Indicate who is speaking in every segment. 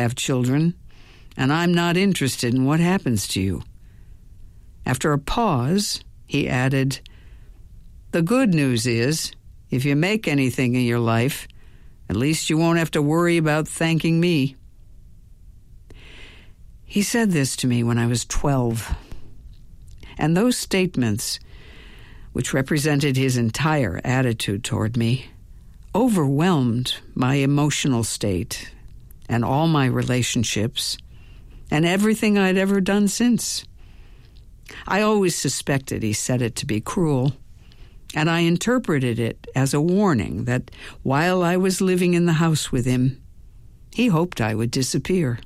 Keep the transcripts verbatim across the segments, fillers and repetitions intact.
Speaker 1: have children, and I'm not interested in what happens to you." After a pause, he added, "The good news is, if you make anything in your life, at least you won't have to worry about thanking me." He said this to me when I was twelve. And those statements, which represented his entire attitude toward me, overwhelmed my emotional state and all my relationships and everything I'd ever done since. I always suspected he said it to be cruel, and I interpreted it as a warning that while I was living in the house with him, he hoped I would disappear.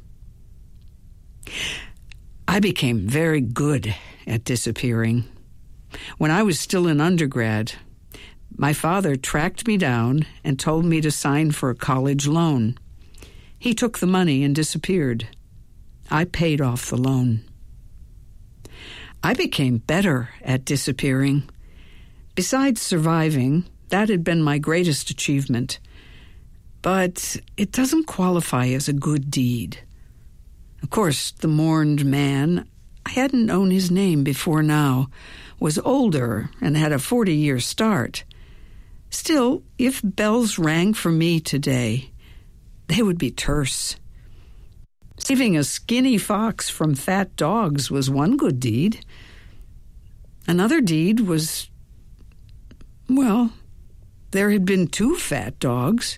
Speaker 1: I became very good at disappearing. When I was still an undergrad, my father tracked me down and told me to sign for a college loan. He took the money and disappeared. I paid off the loan. I became better at disappearing. Besides surviving, that had been my greatest achievement. But it doesn't qualify as a good deed. Of course, the mourned man, I hadn't known his name before now, was older and had a forty-year start. Still, if bells rang for me today, they would be terse. Saving a skinny fox from fat dogs was one good deed. Another deed was, well, there had been two fat dogs.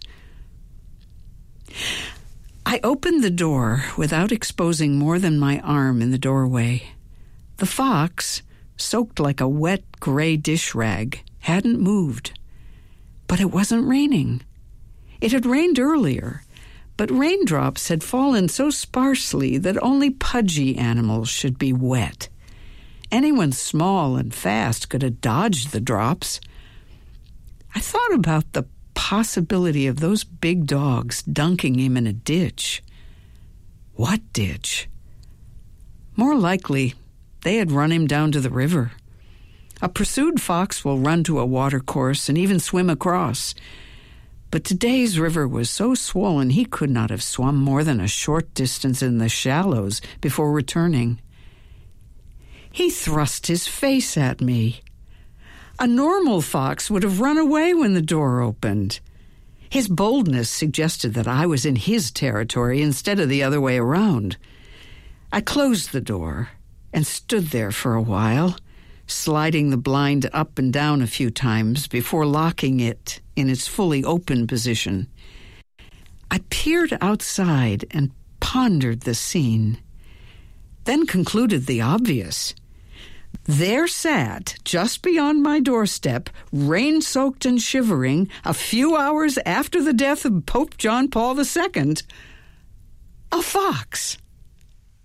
Speaker 1: I opened the door without exposing more than my arm in the doorway. The fox, soaked like a wet gray dish rag, hadn't moved. But it wasn't raining. It had rained earlier, but raindrops had fallen so sparsely that only pudgy animals should be wet. Anyone small and fast could have dodged the drops. I thought about the possibility of those big dogs dunking him in a ditch. What ditch? More likely, they had run him down to the river. A pursued fox will run to a watercourse and even swim across. But today's river was so swollen he could not have swum more than a short distance in the shallows before returning. He thrust his face at me. A normal fox would have run away when the door opened. His boldness suggested that I was in his territory instead of the other way around. I closed the door and stood there for a while, sliding the blind up and down a few times before locking it in its fully open position. I peered outside and pondered the scene, then concluded the obvious. There sat, just beyond my doorstep, rain-soaked and shivering, a few hours after the death of Pope John Paul the Second, a fox.